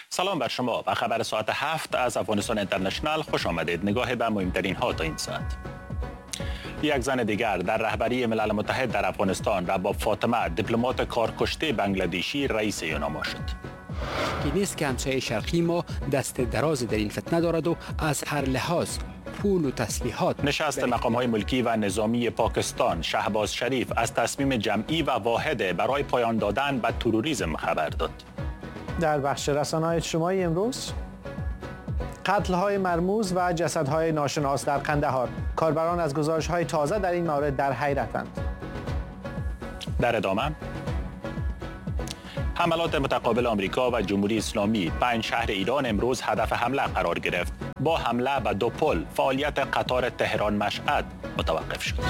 سلام بر شما و خبر ساعت 7 از افغانستان اینترنشنال خوش آمدید. نگاه به مهمترین ها تا این ساعت. یک زن دیگر در رهبری ملل متحد در افغانستان، رباب فاطمه، دیپلمات کارکشته بنگلادشی رئیس یوناما شد. که نیست که همسایه شرقی ما دست دراز در این فتنه دارد و از هر لحاظ پول و تسلیحات. نشست مقام‌های ملکی و نظامی پاکستان، شهباز شریف از تصمیم جمعی و واحد برای پایان دادن به تروریسم خبر داد. در بخش رسانه‌های اجتماعی امروز قتل‌های مرموز و جسدهای ناشناس در قندهار. کاربران از گزارش‌های تازه در این مورد در حیرتند. در ادامه حملات متقابل آمریکا و جمهوری اسلامی 5 شهر ایران امروز هدف حمله قرار گرفت. با حمله به 2 پل فعالیت قطار تهران مشهد متوقف شد.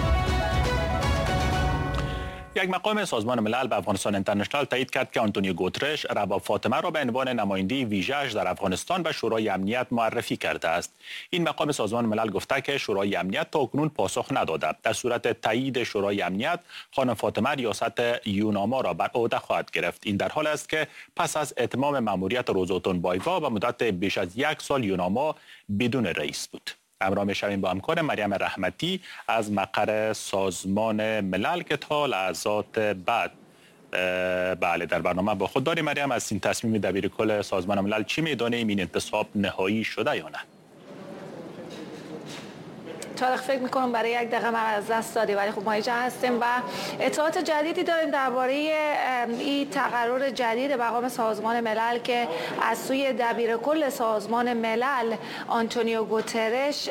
یک مقام سازمان ملل به افغانستان اینترنشنال تایید کرد که آنتونیو گوترش رباب فاطمه را به عنوان نماینده ویژه‌اش در افغانستان به شورای امنیت معرفی کرده است. این مقام سازمان ملل گفته که شورای امنیت تاکنون پاسخ نداده. در صورت تایید شورای امنیت، خانم فاطمه ریاست یوناما را بر عهده خواهد گرفت. این در حال است که پس از اتمام مأموریت روزا اوتونبایوا به مدت بیش از 1 سال یوناما بدون رئیس بود. همراه می‌شویم با همکار مریم رحمتی از مقر سازمان ملل که تا لحظات بعد بله در برنامه با خود داریم. مریم، از این تصمیم دبیرکل سازمان ملل چی می‌دانیم؟ این انتصاب نهایی شده یا نه؟ طارق، فکر میکنم برای 1 دقیقه من از دست دادی، ولی خب ما اینجا هستیم و اطلاعات جدیدی داریم درباره این تقرر جدید مقام سازمان ملل که از سوی دبیرکل سازمان ملل آنتونیو گوترش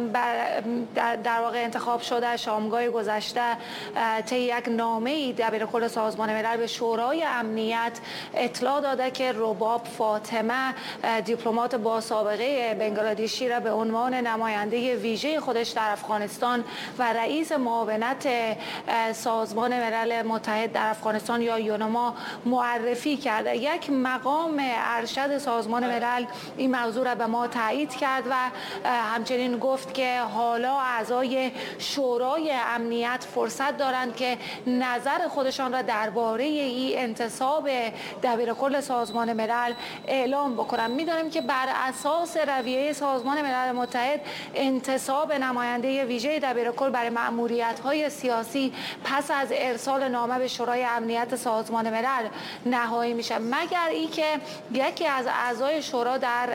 در واقع انتخاب شده. شامگاه گذشته طی یک نامه‌ای دبیرکل سازمان ملل به شورای امنیت اطلاع داده که رباب فاطمه، دیپلمات با سابقه بنگلادشی، را به عنوان نماینده ویژه خودش در افغانستان و رئیس معاونت سازمان ملل متحد در افغانستان یا یوناما معرفی کرده. یک مقام ارشد سازمان ملل این موضوع را به ما تایید کرد و همچنین گفت که حالا اعضای شورای امنیت فرصت دارند که نظر خودشان را درباره این انتصاب دبیرکل سازمان ملل اعلام بکنند. می‌دانیم که بر اساس رویه سازمان ملل متحد انتصاب نماینده ویژه دبیرکل برای مأموریت‌های سیاسی پس از ارسال نامه به شورای امنیت سازمان ملل نهایی میشه، مگر اینکه یکی از اعضای شورا در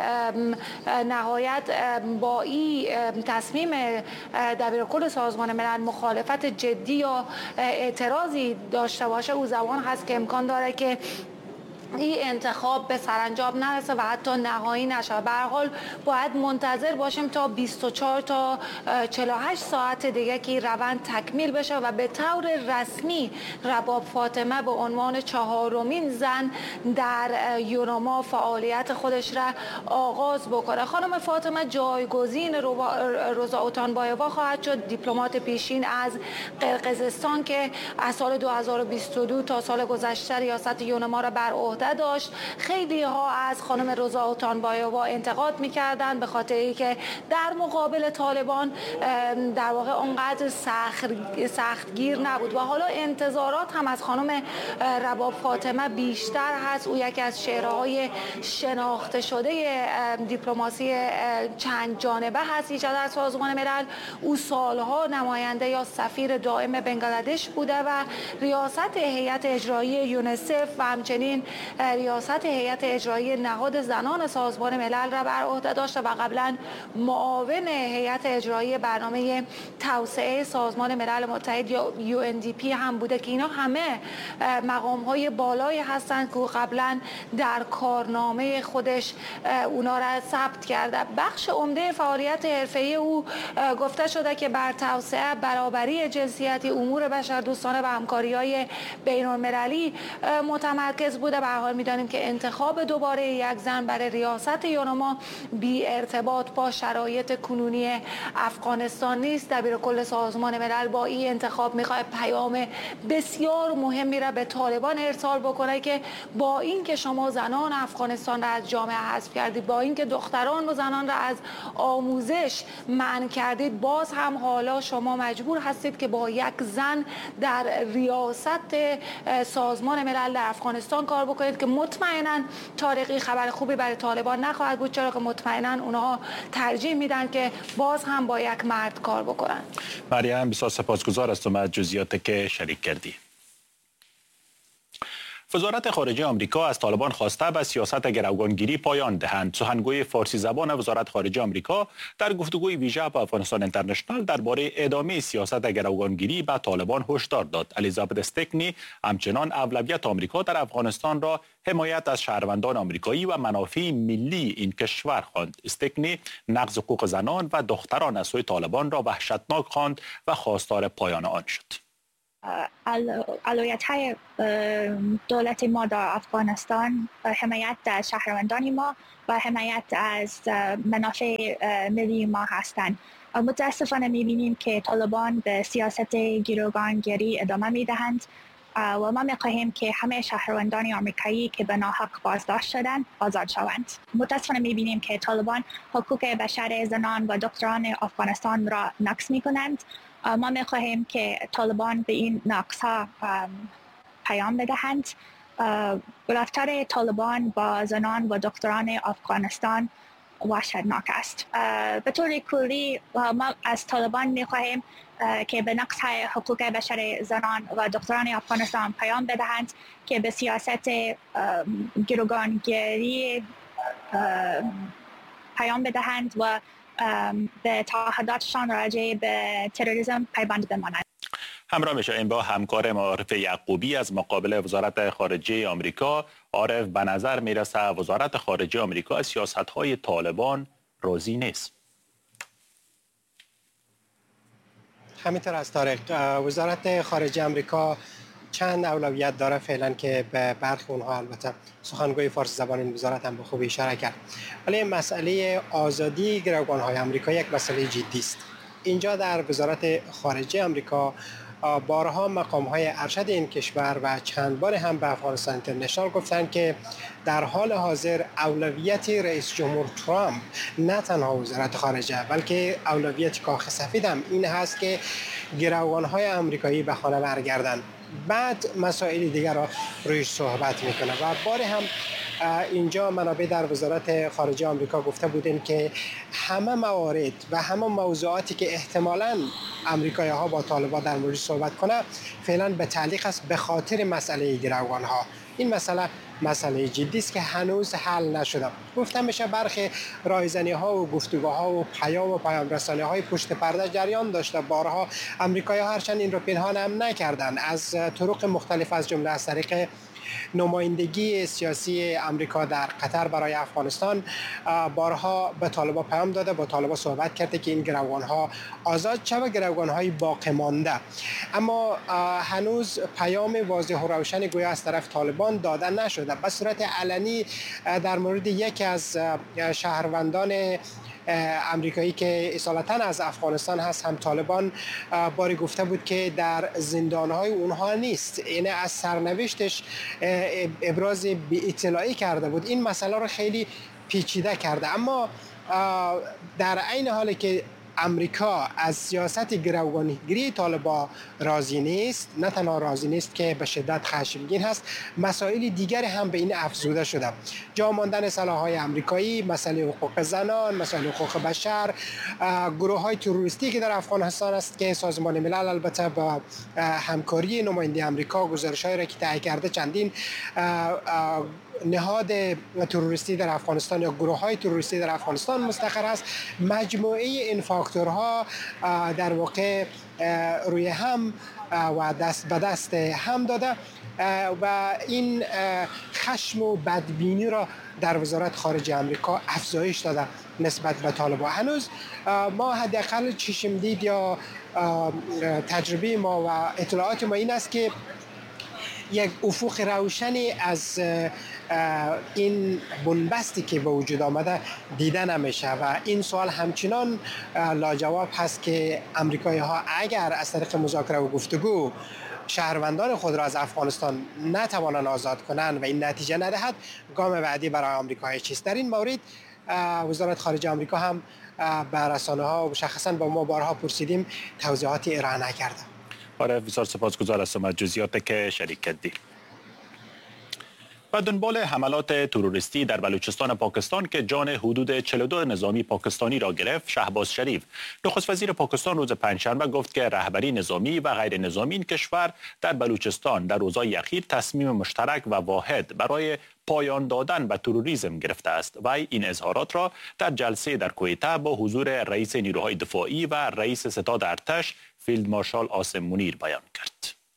نهایت با این تصمیم دبیرکل سازمان ملل مخالفت جدی یا اعتراضی داشته باشه. او زمان هست که امکان داره که این انتخاب به سرانجام نرسه و حتی نهایی نشه. به هر حال باید منتظر باشیم تا 24 تا 48 ساعت دیگه که روند تکمیل بشه و به طور رسمی رباب فاطمه به عنوان 4مین زن در یوناما فعالیت خودش را آغاز بکنه. خانم فاطمه جایگزین روزا اوتونبایوا خواهد شد، دیپلمات پیشین از قرقیزستان که از سال 2022 تا سال گذشته ریاست یوناما را بر عهده داشت. خیلی ها از خانم روزا اوتونبایوا انتقاد می‌کردند به خاطر اینکه در مقابل طالبان در واقع اونقدر سختگیر نبود و حالا انتظارات هم از خانم رباب فاطمه بیشتر هست. او یکی از چهره‌های شناخته شده دیپلماسی چند جانبه هست اینجا در سازمان ملل. او سالها نماینده یا سفیر دائم بنگلادش بوده و ریاست هیئت اجرایی یونیسف و همچنین ریاست هیئت اجرایی نهاد زنان سازمان ملل را بر عهده داشته و قبلا معاون هیئت اجرایی برنامه توسعه سازمان ملل متحد یا UNDP هم بوده که اینا همه مقام‌های بالایی هستند که قبلا در کارنامه خودش اونا را ثبت کرده. بخش عمده فعالیت حرفه‌ای او گفته شده که بر توسعه، برابری جنسیتی، امور بشردوستانه و همکاری‌های بین‌المللی متمرکز بوده. به هر حال می‌دانیم که انتخاب دوباره یک زن برای ریاست یوناما بی ارتباط با شرایط کنونی افغانستان نیست. دبیرکل سازمان ملل با این انتخاب می‌خواد پیام بسیار مهمی را به طالبان ارسال بکنه که با اینکه شما زنان افغانستان را از جامعه حذف کردید، با اینکه دختران و زنان را از آموزش منع کردید، باز هم حالا شما مجبور هستید که با یک زن در ریاست سازمان ملل در افغانستان کار بکنید کنید که مطمئنا طارقی خبر خوبی برای طالبان نخواهد بود، چرا که مطمئنا اونها ترجیح میدن که باز هم با یک مرد کار بکنن. مریم بسیار سپاسگزار هستم از جزئیاتی که شریک کردی. وزارت خارجه آمریکا از طالبان خواسته به سیاست گروگانگیری پایان دهند. سخنگوی فارسی زبان وزارت خارجه آمریکا در گفتگوی ویژه با افغانستان اینترنشنال درباره ادامه سیاست گروگانگیری به طالبان هشدار داد. الیزابت استکنی همچنان اولویت آمریکا در افغانستان را حمایت از شهروندان آمریکایی و منافع ملی این کشور خواند. استکنی نقض حقوق زنان و دختران از سوی طالبان را وحشتناک خواند و خواستار پایان آن شد. اولویت‌های دولت ما در افغانستان حمایت از شهروندان ما و حمایت از منافع ملی ما هستند. متاسفانه می‌بینیم که طالبان به سیاست گروگانگیری ادامه می‌دهند و ما می‌خواهیم که همه شهروندان آمریکایی که به ناحق بازداشت شدند آزاد شوند. متاسفانه می‌بینیم که طالبان حقوق بشر زنان و دختران افغانستان را نقض می‌کنند. ما می‌خواهیم که طالبان به این نقض‌ها پیام بدهند. رفتار طالبان با زنان و دختران افغانستان وحشتناک است. به طور کلی ما از طالبان می‌خواهیم که به نقض‌های حقوق بشر زنان و دختران افغانستان پیام بدهند که به سیاست گروگانگیری پیام بدهند و به تعهداتشان راجع به تروریسم پایبند بمانند. همراه میشویم با همکار عارف یعقوبی از مقابل وزارت خارجه آمریکا. عارف، به نظر میرسه وزارت خارجه آمریکا از سیاست‌های طالبان راضی نیست. همینطور است طارق. وزارت خارجه آمریکا چند اولویت داره فعلا که به برخی اونها البته سخنگوی فارسی زبان این وزارت هم به خوبی اشاره کرد. ولی مسئله آزادی گروگان‌های آمریکا یک مسئله جدی است. اینجا در وزارت خارجه آمریکا بارها مقام‌های ارشد این کشور و چند بار هم به افغانستان اینترنشنال گفتند که در حال حاضر اولویت رئیس جمهور ترامپ نه تنها وزارت خارجه بلکه اولویت کاخ سفید هم این هست که گروگان‌های آمریکایی به خانه برگردند. بعد مسائل دیگر را رویش صحبت میکنه و بار هم اینجا منابع در وزارت خارجه آمریکا گفته بودند که همه موارد و همه موضوعاتی که احتمالاً آمریکایی ها با طالبان در موردش صحبت کنه فعلا به تعلیق است به خاطر مسئله گروگان ها. این مسئله جدی است که هنوز حل نشده. گفتم میشه برخی رایزنی ها و گفتگوها و پیام رسانی های پشت پرده جریان داشته. بارها آمریکایی ها هرچند این رو پنهان هم نکردن از طرق مختلف از جمله از طریق نمایندگی سیاسی آمریکا در قطر برای افغانستان بارها به طالبان پیام داده، با طالبان صحبت کرده که این گروگان‌ها آزاد شود، گروگان‌های باقی مانده. اما هنوز پیام واضح و روشن گویا از طرف طالبان داده نشده. به صورت علنی در مورد یکی از شهروندان امریکایی که اصالتاً از افغانستان هست هم طالبان باری گفته بود که در زندانهای اونها نیست، یعنی از سرنوشتش ابراز بی اطلاعی کرده بود. این مسئله رو خیلی پیچیده کرده. اما در عین حالی که امریکا از سیاست گروگانگیری طالبان راضی نیست، نه تنها راضی نیست که به شدت خشمگین هست، مسائل دیگر هم به این افزوده شده. جا ماندن سلاح‌های آمریکایی، مسئله حقوق زنان، مسئله حقوق بشر، گروه‌های تروریستی که در افغانستان است که سازمان ملل البته با همکاری نماینده آمریکا گزارش‌هایی را که تهیه کرده چندین نهاد تروریستی در افغانستان یا گروه‌های تروریستی در افغانستان مستقر است. مجموعه این فاکتورها در واقع روی هم و دست به دست هم داده و این خشم و بدبینی را در وزارت خارجه آمریکا افزایش داده نسبت به طالبان. هنوز ما حداقل چشم دید یا تجربه ما و اطلاعات ما این است که یک افق روشنی از این بنبستی که به وجود آمده دیده نمیشه و این سوال همچنان لاجواب هست که آمریکایی ها اگر از طریق مذاکره و گفتگو شهروندان خود را از افغانستان نتوانند آزاد کنند و این نتیجه ندهد، گام بعدی برای آمریکا چیست؟ در این مورد وزارت خارجه آمریکا هم به رسانه ها و مشخصا با ما بارها پرسیدیم توضیحاتی ارائه نکرده. آره، بسیار سپاسگزار هستم از جزئیاتی که شریک کردی. و دنبال حملات تروریستی در بلوچستان پاکستان که جان حدود 42 نظامی پاکستانی را گرفت، شهباز شریف نخست وزیر پاکستان روز پنجشنبه گفت که رهبری نظامی و غیر نظامی این کشور در بلوچستان در روزهای اخیر تصمیم مشترک و واحد برای پایان دادن به تروریسم گرفته است و این اظهارات را در جلسه در کویته با حضور رئیس نیروهای دفاعی و رئیس ستاد ارتش فیلد مارشال عاصم منیر بیان کرد.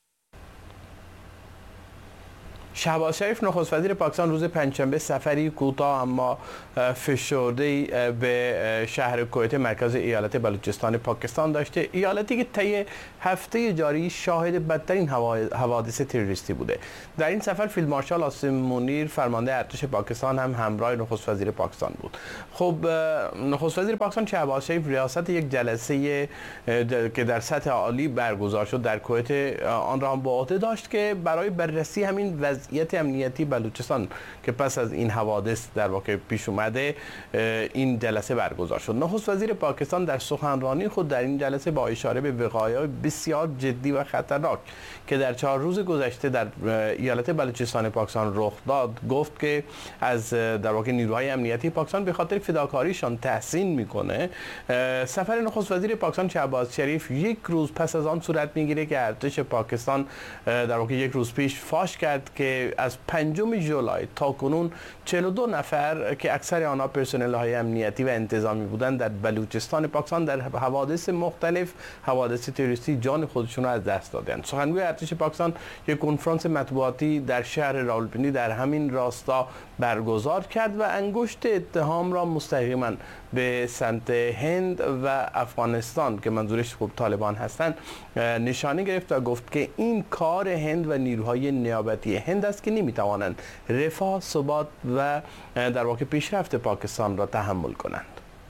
شهباز شریف نخست وزیر پاکستان روز پنجشنبه سفری کوتاه اما فشرده به شهر کویته مرکز ایالت بلوچستان پاکستان داشته، ایالتی که طی هفته جاری شاهد بدترین حوادث تروریستی بوده. در این سفر فیلد مارشال عاصم منیر فرمانده ارتش پاکستان هم همراه نخست وزیر پاکستان بود. خب نخست وزیر پاکستان شهباز شریف ریاست یک جلسه که در سطح عالی برگزار شد در کویت آن را هم به عهده داشت که برای بررسی همین وضعیت امنیتی بلوچستان که پس از این حوادث در واقع پیش اومده این جلسه برگزار شد. نخست وزیر پاکستان در سخنرانی خود در این جلسه با اشاره به وقایع بسیار جدی و خطرناک که در 4 روز گذشته در ایالت بلوچستان پاکستان رخ داد گفت که از در واقع نیروهای امنیتی پاکستان به خاطر فداکاریشان تحسین میکنه. سفر نخست وزیر پاکستان شهباز شریف یک روز پس از آن صورت میگیره که ارتش پاکستان در واقع یک روز پیش فاش کرد که از 5 ژولای تا کنون 42 نفر که اکثر آنها پرسنل های امنیتی و انتظامی بودند در بلوچستان پاکستان در حوادث مختلف حوادث تروریستی جان خودشون را از دست دادند. سخنگوی ارتش پاکستان یک کنفرانس مطبوعاتی در شهر راولپنڈی در همین راستا برگزار کرد و انگشت اتهام را مستقیما به سمت هند و افغانستان که منظورش خب طالبان هستند نشانه گرفت و گفت که این کار هند و نیروهای نیابتی هند است که نمیتوانند رفاه، ثبات و در واقع پیشرفت پاکستان را تحمل کنند.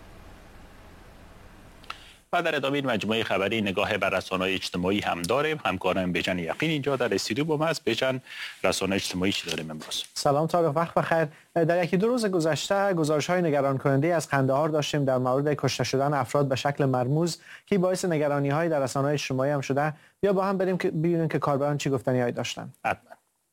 و در ادامه این مجموعه خبری نگاه بر رسانه‌های اجتماعی هم داریم. همکارم بیژن یقین اینجا در استودیو با ما است. بیژن، رسانه‌های اجتماعی چی داریم امروز؟ سلام طارق، وقت بخیر. در یکی دو روز گذشته گزارش‌های نگران کننده از قندهار داشتیم در مورد کشته شدن افراد به شکل مرموز که باعث نگرانی‌های در رسانه‌های اجتماعی هم شده. بیا با هم بریم که ببینیم که کاربران چی گفتنی‌هایی داشتن. حتما.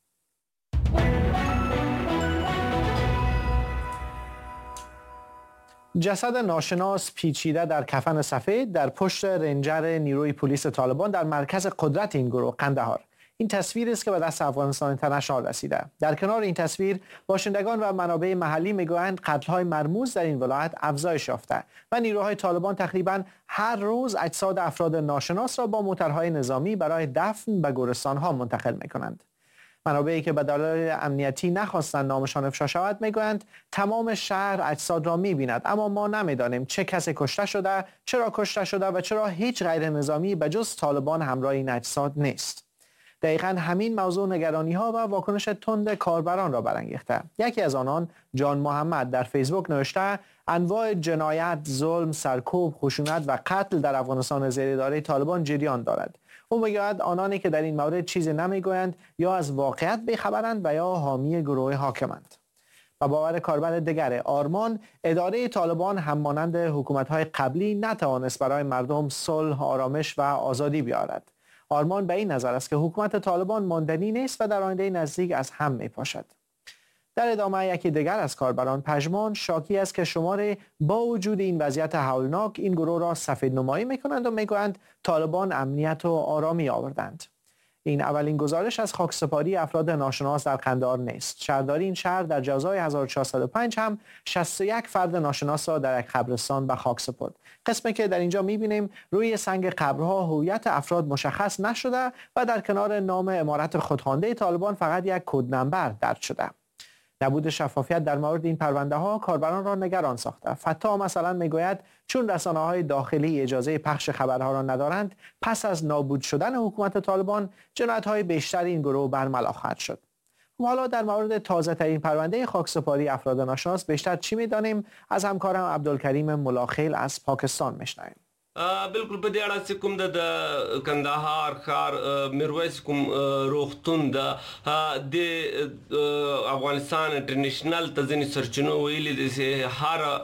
جسد ناشناس پیچیده در کفن سفید در پشت رنجر نیروی پلیس طالبان در مرکز قدرت این گروه قندهار. این تصویر است که به دست افغانستان اینترنشنال رسیده. در کنار این تصویر باشندگان و منابع محلی میگویند قتل‌های مرموز در این ولایت افزایش یافته و نیروهای طالبان تقریباً هر روز اجساد افراد ناشناس را با موترهای نظامی برای دفن به گورستان‌ها منتقل می‌کنند. منابعی که به دلایل امنیتی نخواستند نامشان افشا شود میگویند تمام شهر اجساد را می‌بیند، اما ما نمی‌دانیم چه کسی کشته شده، چرا کشته شده و چرا هیچ غیر نظامی به جز طالبان همراه این اجساد نیست. دقیقاً همین موضوع نگرانی‌ها و واکنش تند کاربران را برانگیخته. یکی از آنان، جان محمد، در فیسبوک نوشته انواع جنایت، ظلم، سرکوب، خشونت و قتل در افغانستان زیر اداره طالبان جریان دارد. او میگوید آنانی که در این مورد چیزی نمیگویند یا از واقعیت بیخبرند و یا حامی گروه حاکمند. و باور کاربر دیگر آرمان، اداره طالبان هم مانند حکومت‌های قبلی نتوانست برای مردم صلح، آرامش و آزادی بیارد. آرمان به این نظر است که حکومت طالبان ماندنی نیست و در آینده نزدیک از هم میپاشد. در ادامه یکی دیگر از کاربران پژمان شاکی است که شماره با وجود این وضعیت هولناک این گروه را سفید نمایی میکنند و میگویند طالبان امنیت و آرامی آوردند. این اولین گزارش از خاکسپاری افراد ناشناس در قندهار نیست. شهرداری این شهر در جزای 1405 هم 61 فرد ناشناس را در یک قبرستان به خاک سپرد. قسمی که در اینجا می‌بینیم روی سنگ قبرها هویت افراد مشخص نشده و در کنار نام امارت خودخوانده طالبان فقط یک کد نمبر درج شده. نبود شفافیت در مورد این پرونده ها کاربران را نگران ساخته. فتا مثلا میگوید چون رسانه‌های داخلی اجازه پخش خبرها را ندارند، پس از نابود شدن حکومت طالبان جنایت‌های بیشتر این گروه برملا خواهد شد. حالا در مورد تازه ترین پرونده خاکسپاری افراد ناشناس بیشتر چی می‌دانیم؟ از همکارم عبدالکریم ملاخیل از پاکستان میشنویم. بالکل په دې اړه چې کوم د کندهار ښار میرویس کوم روغتون د افغانستان انټرنیشنل ته ځینې سرچینو ویلي دي چې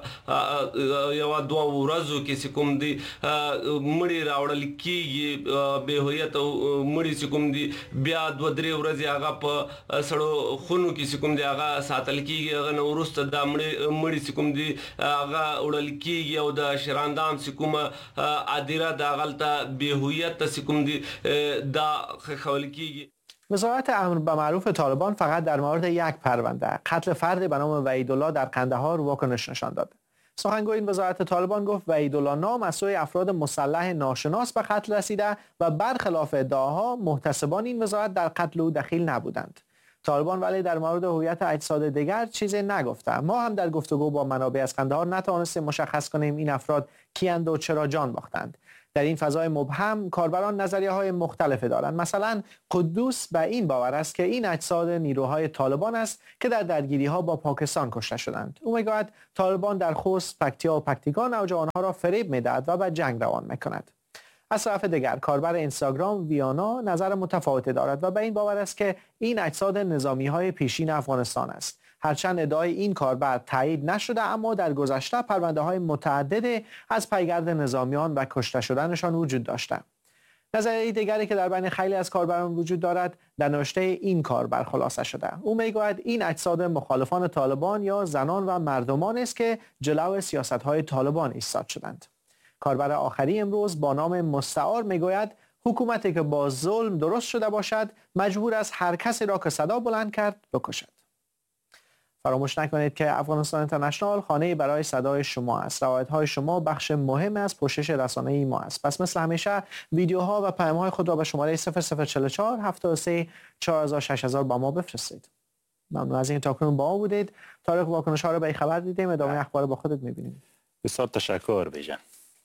هر یو دوه ورځو کې چې کوم دي مړي راوړل کېږي بې هویته مړي چې کوم دي بیا دوه درې ورځې هغه په سړو خونو کې چې کوم دي هغه ساتل کېږي هغه نه وروسته دا مړي چې کوم دي هغه وړل کېږي او د شراندام چې کومه عادیره دا غلطه به هویت تسکم دی دا خولگی. وزارت امر به معروف طالبان فقط در مورد یک پرونده قتل فردی به نام وحیدالله در قندهار واکنش نشان داد. سخنگوی این وزارت طالبان گفت وحیدالله نام از سوی افراد مسلح ناشناس به قتل رسیده و برخلاف ادعاها محتسبان این وزارت در قتل او دخیل نبودند. طالبان ولی در مورد هویت اجساد دیگر چیزی نگفته. ما هم در گفتگو با منابع از قندهار نتوانستیم مشخص کنیم این افراد کیند و چرا جان باختند. در این فضای مبهم کاربران نظریه‌های مختلفی دارند. مثلا قدوس به این باور است که این اجساد نیروهای طالبان است که در درگیری‌ها با پاکستان کشته شدند. او می‌گوید طالبان در خوست، پکتیا و پکتیکا نوجوان‌ها را فریب می‌دهد و به جنگ روان می‌کند. از طرف دیگر کاربر اینستاگرام ویانا نظر متفاوتی دارد و به این باور است که این اجساد نظامی‌های پیشین افغانستان است. هرچند ادعای این کاربر تایید نشده اما در گذشته پرونده‌های متعددی از پیگرد نظامیان و کشته شدنشان وجود داشته. نظریه دیگری که در بین خیلی از کاربران وجود دارد در نوشته این کاربر خلاصه شده. او میگوید این اجساد مخالفان طالبان یا زنان و مردمان است که جلو سیاست‌های طالبان ایستاد شدند. کاربر آخری امروز با نام مستعار میگوید حکومتی که با ظلم درست شده باشد مجبور است هر کسی را که صدا بلند کرد بکشد. فراموش نکنید که افغانستان اینترنشنال خانه برای صدای شما است. روایت‌های شما بخش مهم از پوشش رسانه‌ای ما است. پس مثل همیشه ویدیوها و پیام‌های خود را به شماره 0044 73 4000 6000 با ما بفرستید. ممنون از اینکه تاکنون با ما بودید. تاریخ واکنش‌ها را به خبر دیدیم. ادامه اخبار با خودت می‌بینیم. بسیار تشکر بیژن.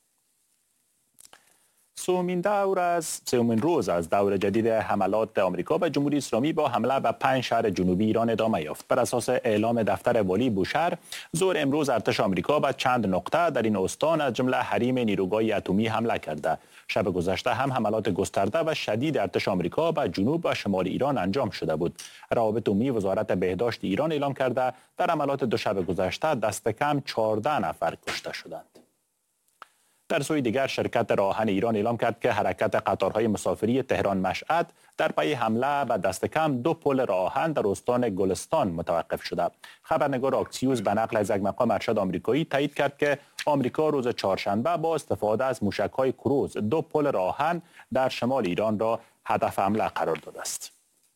سومین روز از دور جدید حملات آمریکا به جمهوری اسلامی با حمله به 5 شهر جنوبی ایران ادامه یافت. بر اساس اعلام دفتر والی بوشهر، ظهر امروز ارتش آمریکا به چند نقطه در این استان از جمله حریم نیروگاه اتمی حمله کرده. شب گذشته هم حملات گسترده و شدید ارتش آمریکا به جنوب و شمال ایران انجام شده بود. روابط عمومی وزارت بهداشت ایران اعلام کرده در حملات دو شب گذشته دست کم 14 نفر کشته شدند. در سوی دیگر شرکت راهن ایران اعلام کرد که حرکت قطارهای مسافری تهران مشهد در پی حمله و دست کم 2 پل راهن در استان گلستان متوقف شده. خبرنگار آکسیوز به نقل از یک مقام ارشد آمریکایی تایید کرد که آمریکا روز چهارشنبه با استفاده از موشک‌های کروز 2 پل راهن در شمال ایران را هدف حمله قرار داده است.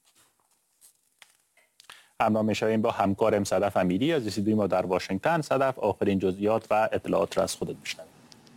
همراه می‌شویم با همکارم صدف امیری از استودیوی ما در واشنگتن. صدف، آخرین جزئیات و اطلاعات را از خودت بشنویم.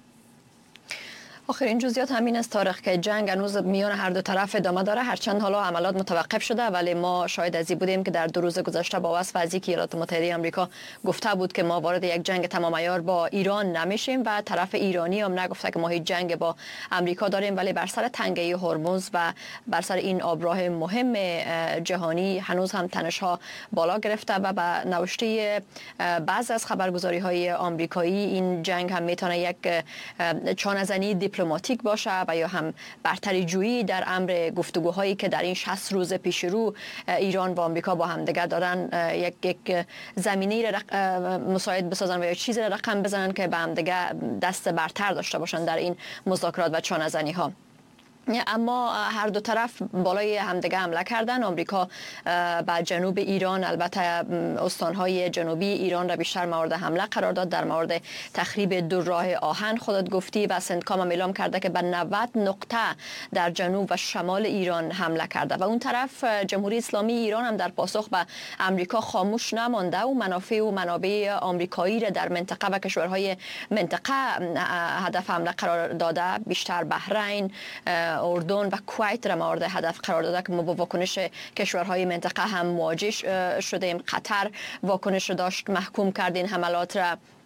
آخرین جزئیات همین است طارق که جنگ هنوز میان هر دو طرف ادامه داره، هرچند حالا عملیات متوقف شده ولی ما شاهد از این بودیم که در 2 روز گذشته با وصف از اینکه ایالات متحده آمریکا گفته بود که ما وارد یک جنگ تمام عیار با ایران نمیشیم و طرف ایرانی هم نگفته که ما هیچ جنگ با آمریکا داریم، ولی بر سر تنگه هرمز و بر سر این آبراه مهم جهانی هنوز هم تنش‌ها بالا گرفته و به نوشته بعض از خبرگزاری‌های آمریکایی این جنگ هم میتونه یک چانه‌زنی دیپلماتیک باشه و یا هم برتری جویی در امر گفتگوهایی که در این 60 روز پیش رو ایران و آمریکا با هم دیگر دارن یک زمینه مساعد بسازن و یا چیزی رقم بزنن که به هم دیگر دست برتر داشته باشن در این مذاکرات و چانه‌زنی ها. اما هر دو طرف بالای همدیگه حمله کردن. آمریکا به جنوب ایران، البته استانهای جنوبی ایران را بیشتر مورد حمله قرار داد. در مورد تخریب 2 راه آهن خودت گفتی و سنتکام هم اعلام کرده که به 90 نقطه در جنوب و شمال ایران حمله کرده و اون طرف جمهوری اسلامی ایران هم در پاسخ به آمریکا خاموش نمانده و منافع و منابع آمریکایی را در منطقه و کشورهای منطقه هدف حمله قرار داده. بیشتر بحرین، اردن و کویت را مورد هدف قرار داده که ما با واکنش کشورهای منطقه هم مواجه شدیم. قطر واکنش داشت، محکوم کرد این حملات را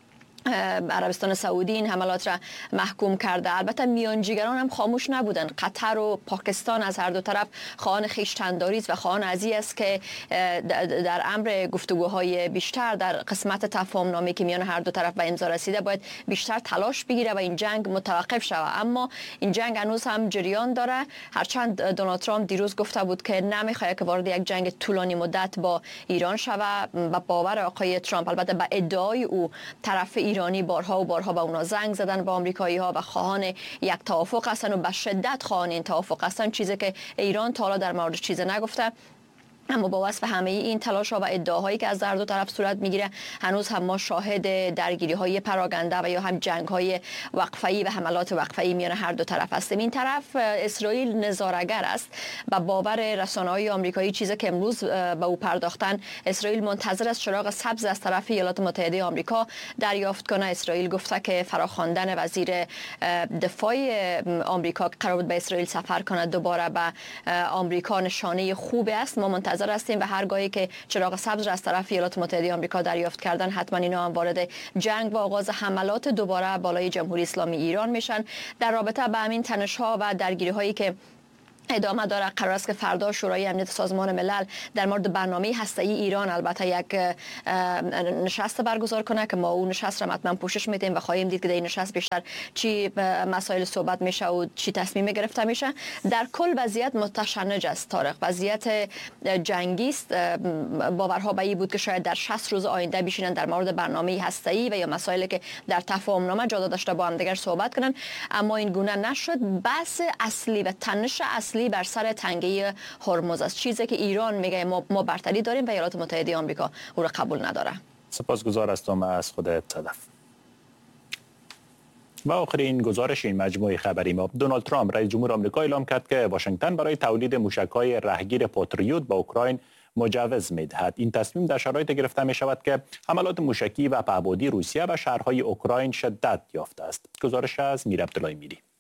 عربستان سعودی این حملات را محکوم کرده. البته میانجیگران هم خاموش نبودند. قطر و پاکستان از هر دو طرف خواهان خویشتنداری است و خواهان ازی است که در امر گفتگوهای بیشتر در قسمت تفاهم‌نامه که میان هر دو طرف به امضا رسیده باید بیشتر تلاش بگیره و این جنگ متوقف شود. اما این جنگ هنوز هم جریان داره، هرچند دونالد ترامپ دیروز گفته بود که نمیخواد که وارد یک جنگ طولانی مدت با ایران شود. با باور آقای ترامپ، البته به ادعای او، طرف ایرانی بارها و بارها به اونا زنگ زدن، با آمریکایی‌ها و خواهان یک توافق هستن و به شدت خواهان این توافق هستن، چیزی که ایران تا حالا در موردش چیزی نگفته. اما با وصف همه این تلاش‌ها و ادعاهایی که از هر دو طرف صورت میگیره، هنوز هم ما شاهد درگیری‌های پراگنده و یا هم جنگ‌های وقفه‌ای و حملات وقفه‌ای میان هر دو طرف هستیم. این طرف اسرائیل نظاره‌گر است. با باور رسانه‌های آمریکایی، چیزی که امروز به او پرداختن، اسرائیل منتظر است چراغ سبز از طرف ایالات متحده آمریکا دریافت کنه. اسرائیل گفته که فراخواندن وزیر دفاع آمریکا که قرار بود به اسرائیل سفر کنه دوباره به آمریکا نشانه خوبی است. ما منتظر هستیم و هرگاهی که چراغ سبز را از طرف ایالات متحده آمریکا دریافت کردن، حتما اینا هم وارد جنگ و آغاز حملات دوباره بالای جمهوری اسلامی ایران میشن. در رابطه با همین تنش‌ها و درگیری‌هایی که ادامه داره، قرار است که فردا شورای امنیت سازمان ملل در مورد برنامه هسته‌ای ایران البته یک نشست برگزار کنه که ما اون نشست را حتما پوشش میدیم و خواهیم دید که در این نشست بیشتر چی مسائل صحبت میشه و چی تصمیم گرفته میشه. در کل وضعیت متشنج است طارق، وضعیت جنگی است. باورها به این بود که شاید در 60 روز آینده بشینن در مورد برنامه هسته‌ای و یا مسائلی که در تفاهم‌نامه جا داشته با هم دیگر صحبت کنن، اما این گونه نشد. بحث اصلی و تنش اصلی بر سر تنگه هرمز است، چیزی که ایران میگه ما برتری داریم و ایالات متحده آمریکا او را قبول نداره. سپاسگزار هستم از خودت صدف. و آخرین گزارش این مجموعه خبری ما، دونالد ترامپ رئیس جمهور آمریکا اعلام کرد که واشنگتن برای تولید موشک‌های راهگیر پاتریوت به اوکراین مجوز می‌دهد. این تصمیم در شرایط گرفته می شود که حملات موشکی و پهپادی روسیه به شهرهای اوکراین شدت یافته است. گزارش از میر عبدالله میری.